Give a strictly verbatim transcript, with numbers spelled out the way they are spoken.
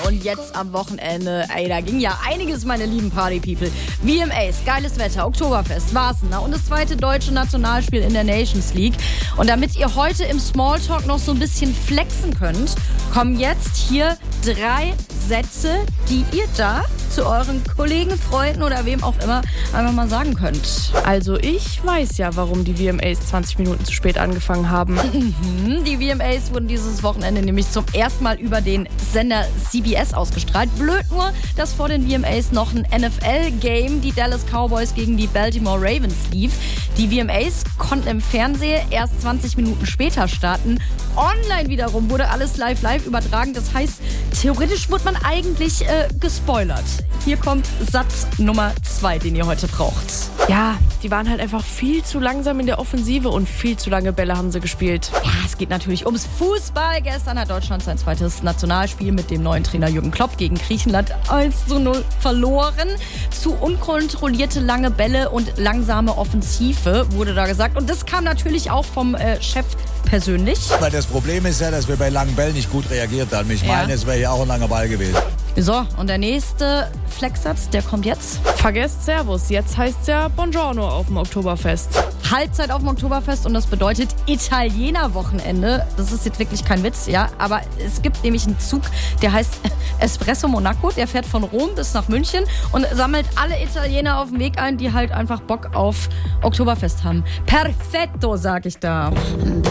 und jetzt am Wochenende, ey, da ging ja einiges, meine lieben Party-People. V M As, geiles Wetter, Oktoberfest, Wassenaar und das zweite deutsche Nationalspiel in der Nations League. Und damit ihr heute im Smalltalk noch so ein bisschen flexen könnt, kommen jetzt hier drei Sätze, die ihr da zu euren Kollegen, Freunden oder wem auch immer einfach mal sagen könnt. Also ich weiß ja, warum die V M As zwanzig Minuten zu spät angefangen haben. Mhm, die V M As wurden dieses Wochenende nämlich zum ersten Mal über den Sender C B S ausgestrahlt. Blöd nur, dass vor den V M As noch ein N F L-Game, die Dallas Cowboys gegen die Baltimore Ravens, lief. Die V M As konnten im Fernsehen erst zwanzig Minuten später starten. Online wiederum wurde alles live live übertragen. Das heißt, theoretisch wurde man eigentlich äh, gespoilert. Hier kommt Satz Nummer zwei, den ihr heute braucht. Ja, die waren halt einfach viel zu langsam in der Offensive und viel zu lange Bälle haben sie gespielt. Ja, es geht natürlich ums Fußball. Gestern hat Deutschland sein zweites Nationalspiel mit dem neuen Trainer Jürgen Klopp gegen Griechenland eins zu null verloren. Zu unkontrollierte lange Bälle und langsame Offensive wurde da gesagt. Und das kam natürlich auch vom äh, Chef persönlich. Weil das Problem ist ja, dass wir bei langen Bällen nicht gut reagiert haben. Ich meine, ja. Es wäre ja auch ein langer Ball gewesen. So, und der nächste Flexsatz, der kommt jetzt. Vergesst Servus, jetzt heißt's ja Buongiorno auf dem Oktoberfest. Halbzeit auf dem Oktoberfest und das bedeutet Italiener-Wochenende. Das ist jetzt wirklich kein Witz, ja, aber es gibt nämlich einen Zug, der heißt Espresso Monaco. Der fährt von Rom bis nach München und sammelt alle Italiener auf dem Weg ein, die halt einfach Bock auf Oktoberfest haben. Perfetto, sag ich da.